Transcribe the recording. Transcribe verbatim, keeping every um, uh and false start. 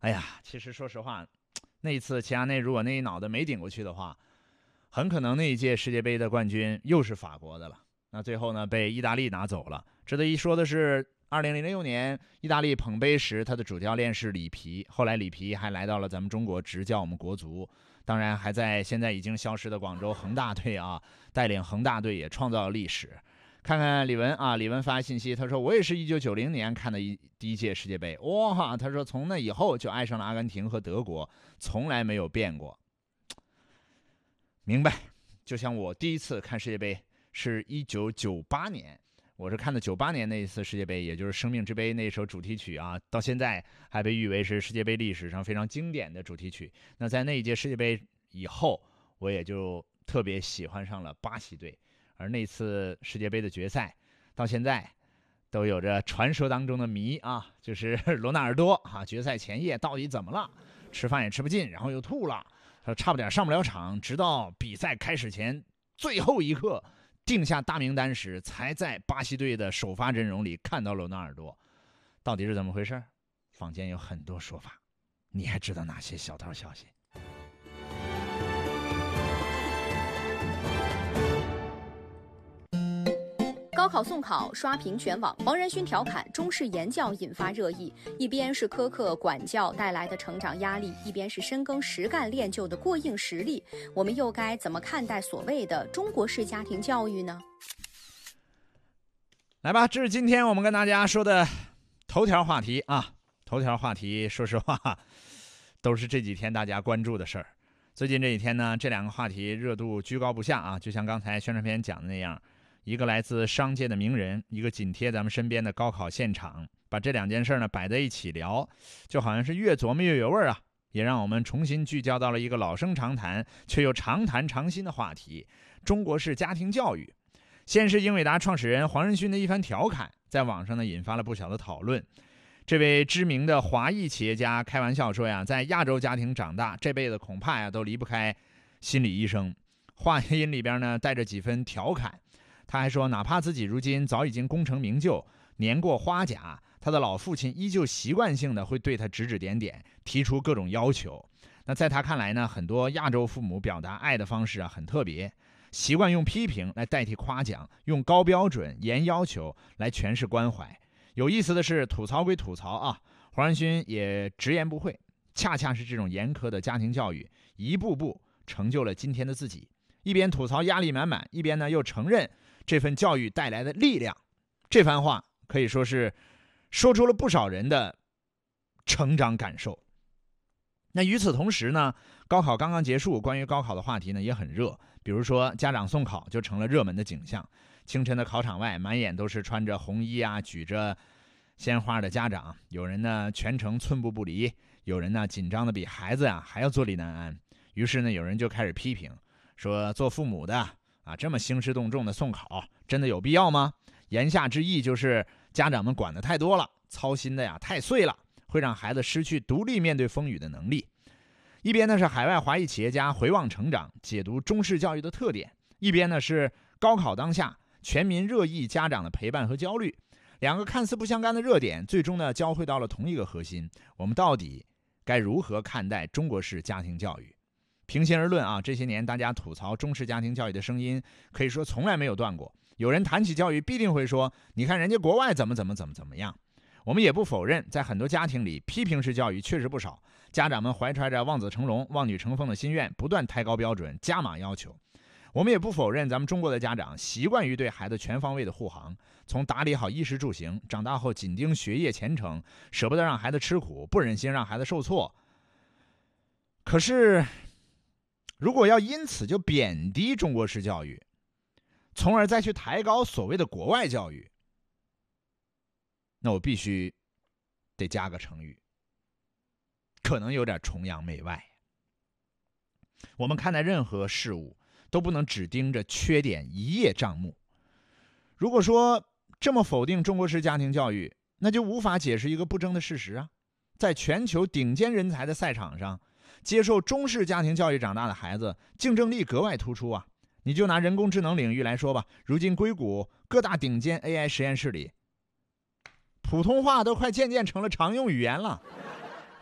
哎呀，其实说实话，那一次齐达内如果那一脑袋没顶过去的话，很可能那一届世界杯的冠军又是法国的了。那最后呢，被意大利拿走了。值得一说的是，二零零六年意大利捧杯时，他的主教练是里皮，后来里皮还来到了咱们中国执教我们国足，当然还在现在已经消失的广州恒大队啊，带领恒大队也创造了历史。看看李文啊，李文发信息，他说我也是一九九零年看的一第一届世界杯，哇，他说从那以后就爱上了阿根廷和德国，从来没有变过。明白，就像我第一次看世界杯是一九九八年，我是看的九八年那一次世界杯，也就是《生命之杯》那首主题曲啊，到现在还被誉为是世界杯历史上非常经典的主题曲。那在那一届世界杯以后，我也就特别喜欢上了巴西队。而那次世界杯的决赛，到现在都有着传说当中的谜啊，就是罗纳尔多啊，决赛前夜到底怎么了？吃饭也吃不进，然后又吐了，差不点上不了场，直到比赛开始前最后一刻定下大名单时，才在巴西队的首发阵容里看到罗纳尔多。到底是怎么回事？坊间有很多说法，你还知道哪些小道消息？ 高考送考刷屏全网，黄仁勋调侃中式言教引发热议，一边是苛刻管教带来的成长压力，一边是深耕实干练就的过硬实力，我们又该怎么看待所谓的中国式家庭教育呢？ 来吧，这是今天我们跟大家说的头条话题啊，头条话题说实话都是这几天大家关注的事儿。最近这几天呢，这两个话题热度居高不下啊，就像刚才宣传片讲的那样，一个来自商界的名人，一个紧贴咱们身边的高考现场，把这两件事呢摆在一起聊，就好像是越琢磨越有味儿啊，也让我们重新聚焦到了一个老生常谈却又常谈常新的话题——中国式家庭教育。先是英伟达创始人黄仁勋的一番调侃，在网上呢引发了不小的讨论。这位知名的华裔企业家开玩笑说呀，在亚洲家庭长大，这辈子恐怕呀都离不开心理医生。话音里边呢带着几分调侃。他还说，哪怕自己如今早已经功成名就，年过花甲，他的老父亲依旧习惯性的会对他指指点点，提出各种要求。那在他看来呢，很多亚洲父母表达爱的方式啊很特别，习惯用批评来代替夸奖，用高标准、严要求来诠释关怀。有意思的是，吐槽归吐槽啊，黄仁勋也直言不讳，恰恰是这种严苛的家庭教育，一步步成就了今天的自己。一边吐槽压力满满，一边呢又承认这份教育带来的力量。这番话可以说是说出了不少人的成长感受。那与此同时呢，高考刚刚结束，关于高考的话题呢也很热，比如说家长送考就成了热门的景象。清晨的考场外，满眼都是穿着红衣啊、举着鲜花的家长，有人呢全程寸步不离，有人呢紧张的比孩子啊还要坐立难安。于是呢，有人就开始批评，说做父母的啊，这么兴师动众的送考，真的有必要吗？言下之意就是家长们管得太多了，操心的呀太碎了，会让孩子失去独立面对风雨的能力。一边呢是海外华裔企业家回望成长，解读中式教育的特点；一边呢是高考当下全民热议家长的陪伴和焦虑。两个看似不相干的热点，最终呢交汇到了同一个核心：我们到底该如何看待中国式家庭教育？平心而论啊，这些年大家吐槽中式家庭教育的声音可以说从来没有断过。有人谈起教育必定会说，你看人家国外怎么怎么怎么怎么样。我们也不否认，在很多家庭里批评式教育确实不少，家长们怀揣着望子成龙、望女成凤的心愿，不断抬高标准、加码要求。我们也不否认，咱们中国的家长习惯于对孩子全方位的护航，从打理好衣食住行，长大后紧盯学业前程，舍不得让孩子吃苦，不忍心让孩子受挫。可是如果要因此就贬低中国式教育，从而再去抬高所谓的国外教育，那我必须得加个成语，可能有点崇洋媚外。我们看待任何事物都不能只盯着缺点一叶障目。如果说这么否定中国式家庭教育，那就无法解释一个不争的事实啊，在全球顶尖人才的赛场上，接受中式家庭教育长大的孩子竞争力格外突出啊。你就拿人工智能领域来说吧，如今硅谷各大顶尖 A I 实验室里，普通话都快渐渐成了常用语言了。